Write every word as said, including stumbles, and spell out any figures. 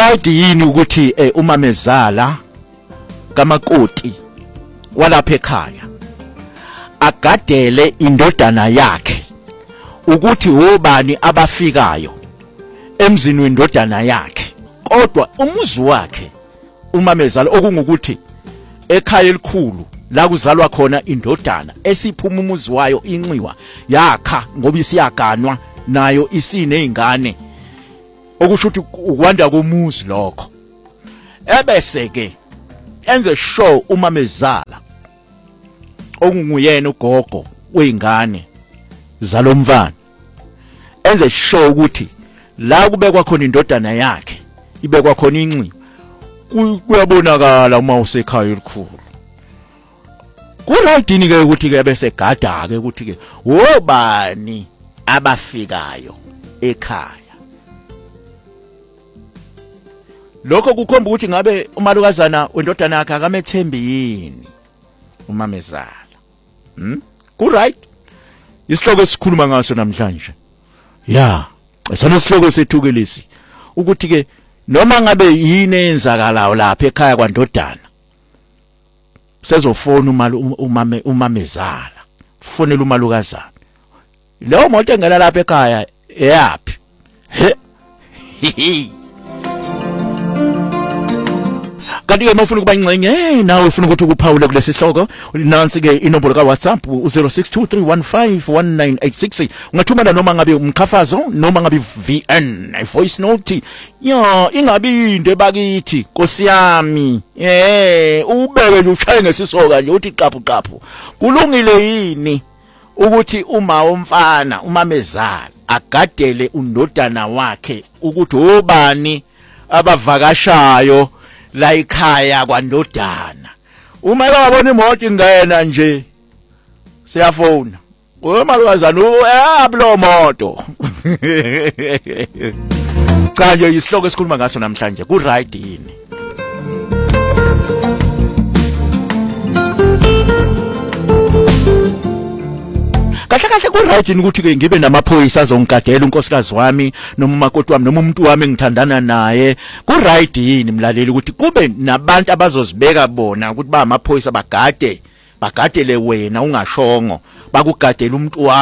right yini ukuthi eh, umamezala kamakoti walapha ekhaya agadele indodana yakhe ukuthi obani abafikayo emzini wendodana yakhe, kodwa umuzi wakhe umamezala okungukuthi ekhaya elikhulu la kuzalwa khona indodana esiphuma umuzi wayo inxiwa yakha ngoba isiyaganwa nayo isinezingane, okusho ukuthi ukwanda komuzi lokho. Ebese ke enze show umamezala okunguyena ugogo weingane zalomfana, enze show ukuthi la kubekwa khona indodana yakhe ibekwa khona inxiwa kuyabonakala uma usekhaya elikhulu. Kurayidini ke ukuthi ke bese gada ke ukuthi ke obani abafikayo ekhaya. Lokho kukhomba ukuthi ngabe umalukazana wendodana yakhe akamethembi yini umamezala. Hm? Ku right? Isihloko esikhuluma ngaso namhlanje. Ya, esona isihloko sethu ke lesi ukuthi ke noma ngabe yini enzakalayo lapha ekhaya kwandodana sezofona umame umamezala, fonela umalukazana. Leyo moto engena lapha ekhaya eyapi? He. Kanti ke mawufuna ukuba ingcenye eh nawe ufuna ukuthi ukuphawula kulesi sihloko, nansi ke inombolo ka WhatsApp zero six two three one five one nine eight six. Ungathumela noma ngabe umkhafazo noma ngabe V N voice note. Ya ingabi into bakithi Nkosi yami. Eh ubeke nje ushaye ngesisoka nje uthi qaphu qaphu. Kulungile yini ukuthi uma umfana umamezala agadele undodana wakhe ukuthi obani abavakashayo la ekhaya kwandodana? Uma ekabona imoto ingena nje siyafona umalukazana uyablo moto. Cha nje isihloko esikhuluma ngaso namhlanje ku right yini? Kahle kahle ku right yini ukuthi ke ngibe namaphoyisa azongigadela unkosikazi wami noma umakoti wami noma umuntu wami engithandana naye? Ku right yini mlaleli ukuthi kube nabantu abazozibeka bona ukuthi ba amaphoyisa bagade bagadele wena ungashongo bakugadela umuntu